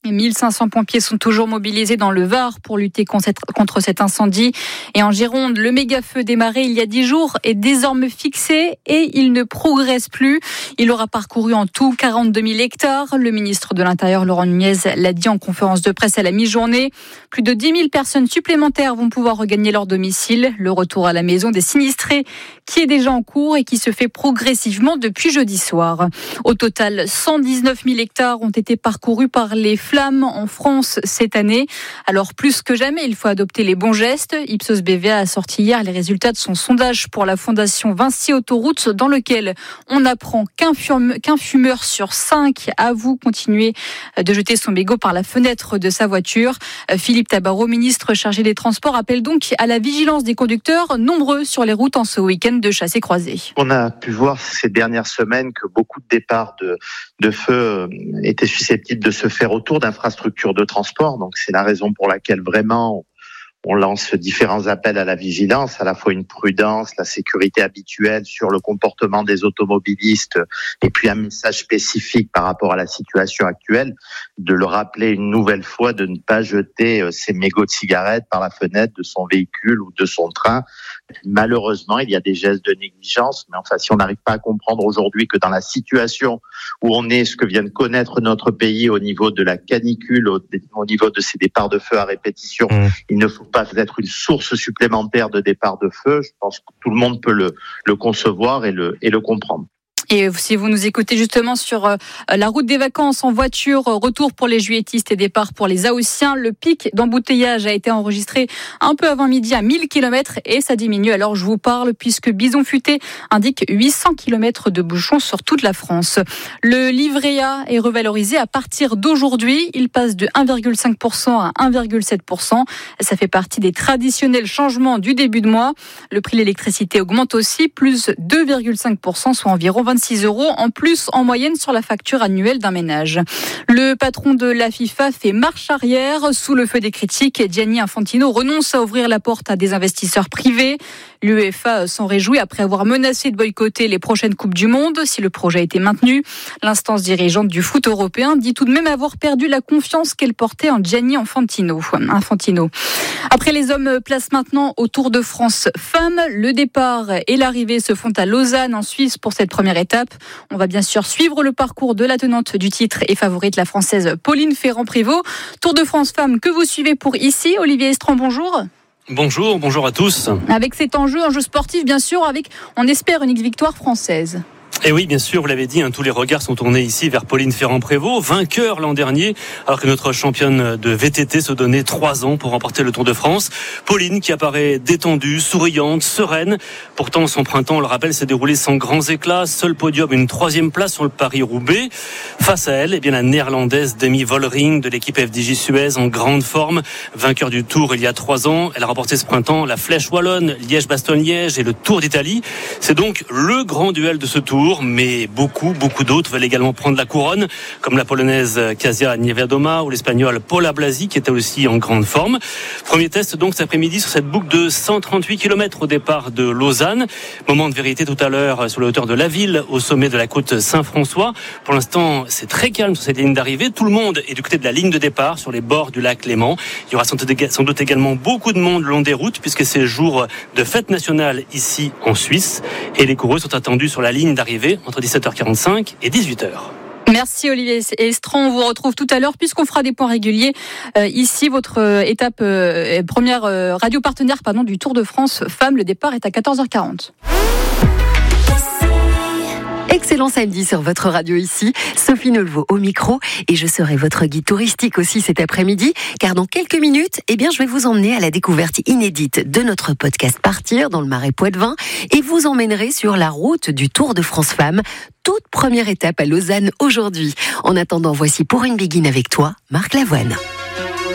1500 pompiers sont toujours mobilisés dans le Var pour lutter contre cet incendie. Et en Gironde, le méga-feu démarré il y a 10 jours est désormais fixé et il ne progresse plus. Il aura parcouru en tout 42 000 hectares. Le ministre de l'Intérieur, Laurent Nunez, l'a dit en conférence de presse à la mi-journée. Plus de 10 000 personnes supplémentaires vont pouvoir regagner leur domicile. Le retour à la maison des sinistrés qui est déjà en cours et qui se fait progressivement depuis jeudi soir. Au total, 119 000 hectares ont été parcourus par les flammes en France cette année. Alors plus que jamais, il faut adopter les bons gestes. Ipsos BVA a sorti hier les résultats de son sondage pour la fondation Vinci Autoroute, dans lequel on apprend qu'un fumeur sur 5 avoue continuer de jeter son mégot par la fenêtre de sa voiture. Philippe Tabarot, ministre chargé des Transports, appelle donc à la vigilance des conducteurs nombreux sur les routes en ce week-end de chassé-croisé. On a pu voir ces dernières semaines que beaucoup de départs de feu étaient susceptibles de se faire autour d'infrastructures de transport. Donc c'est la raison pour laquelle vraiment on lance différents appels à la vigilance, à la fois une prudence, la sécurité habituelle sur le comportement des automobilistes et puis un message spécifique par rapport à la situation actuelle, de le rappeler une nouvelle fois de ne pas jeter ses mégots de cigarettes par la fenêtre de son véhicule ou de son train. Malheureusement, il y a des gestes de négligence, mais enfin, si on n'arrive pas à comprendre aujourd'hui que dans la situation où on est, ce que vient de connaître notre pays au niveau de la canicule, au niveau de ces départs de feu à répétition, il ne faut pas être une source supplémentaire de départ de feu. Je pense que tout le monde peut le concevoir et le comprendre. Et si vous nous écoutez justement sur la route des vacances en voiture, retour pour les juilletistes et départ pour les Haussiens, le pic d'embouteillage a été enregistré un peu avant midi à 1000 km et ça diminue. Alors je vous parle puisque Bison Futé indique 800 km de bouchons sur toute la France. Le livret A est revalorisé à partir d'aujourd'hui. Il passe de 1,5% à 1,7%. Ça fait partie des traditionnels changements du début de mois. Le prix de l'électricité augmente aussi, plus 2,5%, soit environ 26 € en plus en moyenne sur la facture annuelle d'un ménage. Le patron de la FIFA fait marche arrière sous le feu des critiques. Gianni Infantino renonce à ouvrir la porte à des investisseurs privés. L'UEFA s'en réjouit après avoir menacé de boycotter les prochaines Coupes du Monde si le projet était maintenu. L'instance dirigeante du foot européen dit tout de même avoir perdu la confiance qu'elle portait en Gianni Infantino. Après les hommes, place maintenant au Tour de France femmes. Le départ et l'arrivée se font à Lausanne en Suisse pour cette première étape. On va bien sûr suivre le parcours de la tenante du titre et favorite, la Française Pauline Ferrand-Prévot. Tour de France femmes que vous suivez pour ici. Olivier Estran, bonjour. Bonjour à tous. Avec cet enjeu sportif, bien sûr, on espère une victoire française. Et oui, bien sûr, vous l'avez dit, tous les regards sont tournés ici vers Pauline Ferrand-Prévot, vainqueur l'an dernier, alors que notre championne de VTT se donnait 3 ans pour remporter le Tour de France. Pauline qui apparaît détendue, souriante, sereine. Pourtant, son printemps, on le rappelle, s'est déroulé sans grands éclats. Seul podium, une 3e place sur le Paris-Roubaix. Face à elle, la néerlandaise Demi Vollering de l'équipe FDJ Suez en grande forme, vainqueur du Tour il y a 3 ans. Elle a remporté ce printemps la Flèche Wallonne, Liège-Bastogne-Liège et le Tour d'Italie. C'est donc le grand duel de ce Tour. Mais beaucoup d'autres veulent également prendre la couronne, comme la polonaise Kasia Niewiadoma ou l'espagnol Paula Blasi, qui était aussi en grande forme. Premier test donc cet après-midi sur cette boucle de 138 km au départ de Lausanne. Moment de vérité tout à l'heure sur la hauteur de la ville, au sommet de la côte Saint-François. Pour l'instant, c'est très calme sur cette ligne d'arrivée. Tout le monde est du côté de la ligne de départ, sur les bords du lac Léman. Il y aura sans doute également beaucoup de monde le long des routes, puisque c'est jour de fête nationale ici en Suisse. Et les coureux sont attendus sur la ligne d'arrivée entre 17h45 et 18h. Merci Olivier Estran, on vous retrouve tout à l'heure puisqu'on fera des points réguliers. Ici, votre étape première radio partenaire du Tour de France femmes. Le départ est à 14h40. Excellent samedi sur votre radio ici, Sophie Nolveau au micro et je serai votre guide touristique aussi cet après-midi car dans quelques minutes, je vais vous emmener à la découverte inédite de notre podcast Partir dans le Marais Poitevin et vous emmènerai sur la route du Tour de France Femmes, toute première étape à Lausanne aujourd'hui. En attendant, voici Pour une Béguine avec toi, Marc Lavoine.